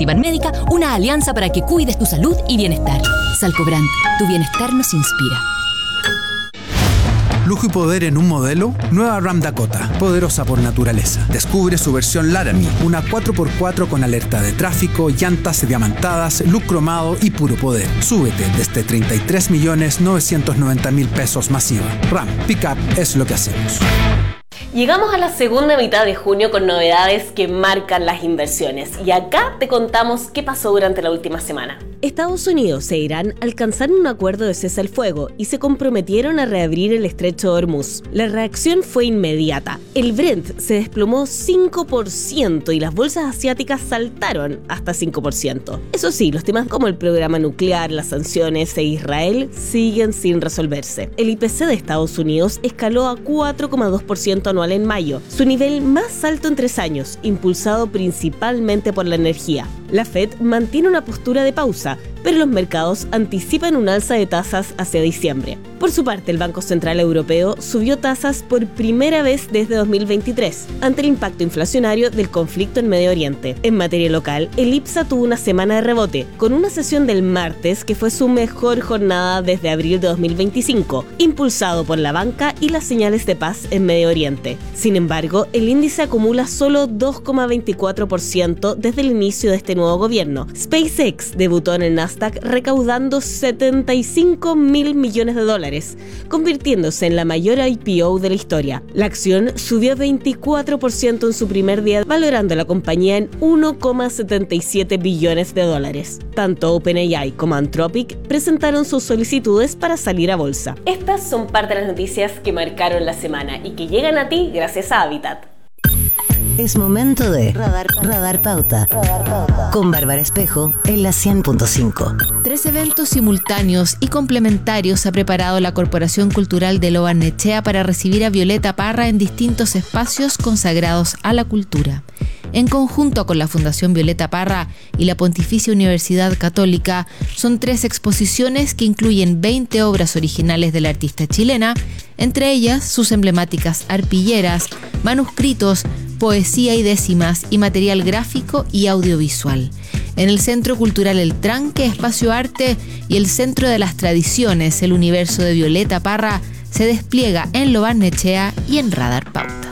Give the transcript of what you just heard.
Optimal Médica, una alianza para que cuides tu salud y bienestar. Salcobrand, tu bienestar nos inspira. Lujo y poder en un modelo. Nueva Ram Dakota, poderosa por naturaleza. Descubre su versión Laramie, una 4x4 con alerta de tráfico, llantas diamantadas, look cromado y puro poder. Súbete desde 33.990.000 pesos masiva. Ram, pick-up es lo que hacemos. Llegamos a la segunda mitad de junio con novedades que marcan las inversiones. Y acá te contamos qué pasó durante la última semana. Estados Unidos e Irán alcanzaron un acuerdo de cese al fuego y se comprometieron a reabrir el estrecho de Hormuz. La reacción fue inmediata. El Brent se desplomó 5% y las bolsas asiáticas saltaron hasta 5%. Eso sí, los temas como el programa nuclear, las sanciones e Israel siguen sin resolverse. El IPC de Estados Unidos escaló a 4,2% anual en mayo, su nivel más alto en 3 años, impulsado principalmente por la energía. La Fed mantiene una postura de pausa, pero los mercados anticipan un alza de tasas hacia diciembre. Por su parte, el Banco Central Europeo subió tasas por primera vez desde 2023, ante el impacto inflacionario del conflicto en Medio Oriente. En materia local, el IPSA tuvo una semana de rebote, con una sesión del martes que fue su mejor jornada desde abril de 2025, impulsado por la banca y las señales de paz en Medio Oriente. Sin embargo, el índice acumula solo 2,24% desde el inicio de este nuevo gobierno. SpaceX debutó en el Nasdaq recaudando $75.000 millones, convirtiéndose en la mayor IPO de la historia. La acción subió 24% en su primer día, valorando la compañía en $1,77 billones. Tanto OpenAI como Anthropic presentaron sus solicitudes para salir a bolsa. Estas son parte de las noticias que marcaron la semana y que llegan a ti gracias a Habitat. Es momento de Radar Pauta. Con Bárbara Espejo en la 100.5. 3 eventos simultáneos y complementarios ha preparado la Corporación Cultural de Lo Barnechea para recibir a Violeta Parra en distintos espacios consagrados a la cultura. En conjunto con la Fundación Violeta Parra y la Pontificia Universidad Católica, son 3 exposiciones que incluyen 20 obras originales de la artista chilena, entre ellas sus emblemáticas arpilleras, manuscritos, poesía y décimas y material gráfico y audiovisual. En el Centro Cultural El Tranque, Espacio Arte y el Centro de las Tradiciones, el universo de Violeta Parra se despliega en Lo Barnechea y en Radar Pauta.